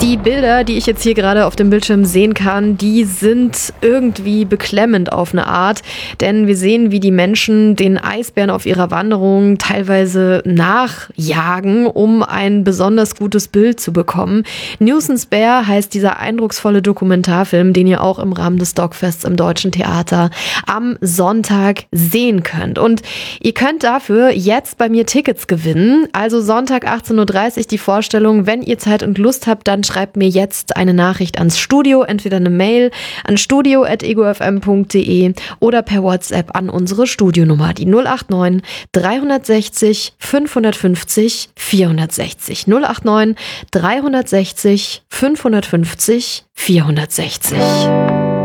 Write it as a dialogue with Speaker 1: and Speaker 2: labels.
Speaker 1: Die Bilder, die ich jetzt hier gerade auf dem Bildschirm sehen kann, die sind irgendwie beklemmend auf eine Art, denn wir sehen, wie die Menschen den Eisbären auf ihrer Wanderung teilweise nachjagen, um ein besonders gutes Bild zu bekommen. Nuisance Bear heißt dieser eindrucksvolle Dokumentarfilm, den ihr auch im Rahmen des Dogfests im Deutschen Theater am Sonntag sehen könnt. Und ihr könnt dafür jetzt bei mir Tickets gewinnen. Also Sonntag 18:30 Uhr die Vorstellung. Wenn ihr Zeit und Lust habt, dann schreibt mir jetzt eine Nachricht ans Studio, entweder eine Mail an studio@egofm.de oder per WhatsApp an unsere Studionummer, die 089 360 550 460. 089 360 550 460.